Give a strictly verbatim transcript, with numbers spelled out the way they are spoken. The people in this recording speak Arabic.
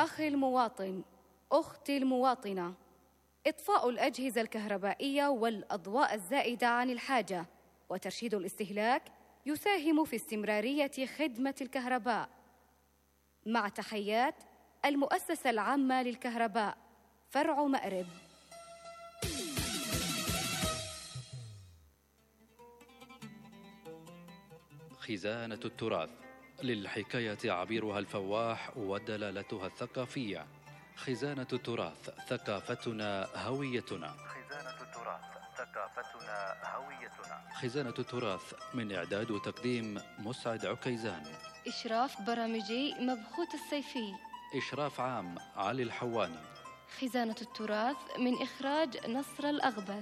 أخي المواطن، أختي المواطنة، إطفاء الأجهزة الكهربائية والأضواء الزائدة عن الحاجة وترشيد الاستهلاك يساهم في استمرارية خدمة الكهرباء. مع تحيات المؤسسة العامة للكهرباء، فرع مأرب. خزانة التراث، للحكاية عبيرها الفواح ودلالتها الثقافية. خزانة التراث، ثقافتنا هويتنا. خزانة التراث، ثقافتنا هويتنا. خزانة التراث، من إعداد وتقديم مسعد عكيزان. إشراف برامجي مبخوت السيفي. إشراف عام علي الحواني. خزانة التراث من إخراج نصر الأغبس.